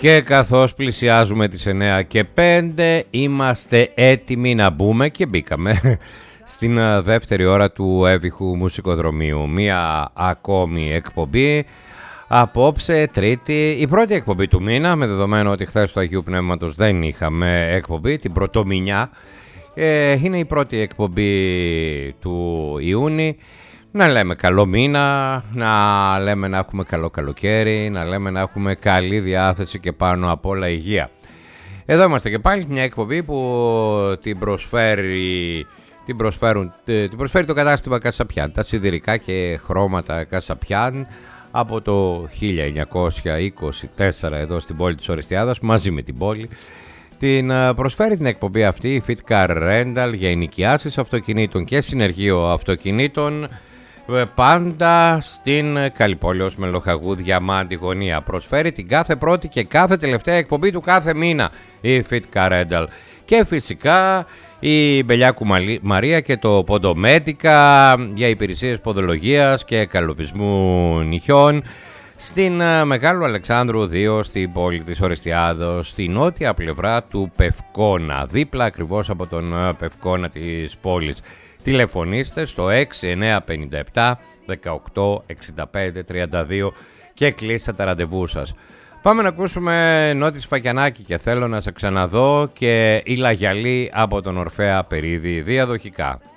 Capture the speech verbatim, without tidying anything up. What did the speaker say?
Και καθώς πλησιάζουμε τις εννιά και πέντε είμαστε έτοιμοι να μπούμε και μπήκαμε στην δεύτερη ώρα του έβυχου μουσικοδρομίου. Μία ακόμη εκπομπή απόψε, τρίτη, η πρώτη εκπομπή του μήνα, με δεδομένο ότι χθες του Αγίου Πνεύματος δεν είχαμε εκπομπή, την πρωτομηνιά. Ε, είναι η πρώτη εκπομπή του Ιούνιου. Να λέμε καλό μήνα, να λέμε να έχουμε καλό καλοκαίρι, να λέμε να έχουμε καλή διάθεση και πάνω απ' όλα υγεία. Εδώ είμαστε και πάλι, μια εκπομπή που την προσφέρει, την προσφέρουν, την προσφέρει το κατάστημα Κασαπιάν, τα σιδηρικά και χρώματα Κασαπιάν από το χίλια εννιακόσια είκοσι τέσσερα εδώ στην πόλη της Οριστιάδας, μαζί με την πόλη. Την προσφέρει την εκπομπή αυτή η Fitcar Rental για ενοικιάσεις αυτοκινήτων και συνεργείο αυτοκινήτων, πάντα στην Καλυπόλεως με Λοχαγού Διαμάντη γωνία. Προσφέρει την κάθε πρώτη και κάθε τελευταία εκπομπή του κάθε μήνα η Fitcar Rental. Και φυσικά η Μπελιάκου Μαρία και το Ποντομέτικα για υπηρεσίες ποδολογίας και καλοπισμού νυχιών στην Μεγάλου Αλεξάνδρου δύο στην πόλη της Οριστιάδος, στη νότια πλευρά του Πευκώνα, δίπλα ακριβώς από τον Πευκώνα της πόλης. Τηλεφωνήστε στο έξι εννιά πέντε επτά δεκαοκτώ εξήντα πέντε τριάντα δύο και κλείστε τα ραντεβού σας. Πάμε να ακούσουμε Νότι Σφακιανάκη και θέλω να σε ξαναδώ και η Λαγιαλή από τον Ορφέα Περίδη διαδοχικά.